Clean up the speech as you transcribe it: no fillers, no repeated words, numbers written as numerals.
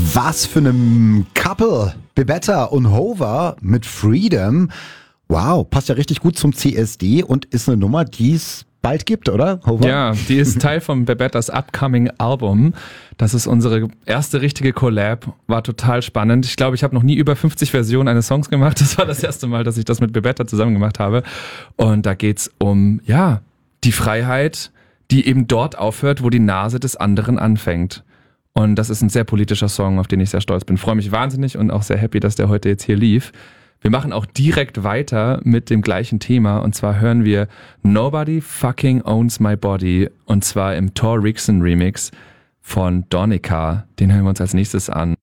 Was für ein Couple. Bebetta und Hover mit Freedom. Wow, passt ja richtig gut zum CSD und ist eine Nummer, die es bald gibt, oder, Hover? Ja, die ist Teil von Bebettas upcoming Album. Das ist unsere erste richtige Collab. War total spannend. Ich glaube, ich habe noch nie über 50 Versionen eines Songs gemacht. Das war das erste Mal, dass ich das mit Bebetta zusammen gemacht habe. Und da geht's um, ja, die Freiheit, die eben dort aufhört, wo die Nase des anderen anfängt. Und das ist ein sehr politischer Song, auf den ich sehr stolz bin. Freue mich wahnsinnig und auch sehr happy, dass der heute jetzt hier lief. Wir machen auch direkt weiter mit dem gleichen Thema und zwar hören wir Nobody Fucking Owns My Body und zwar im Tor Rixson Remix von Donika. Den hören wir uns als nächstes an.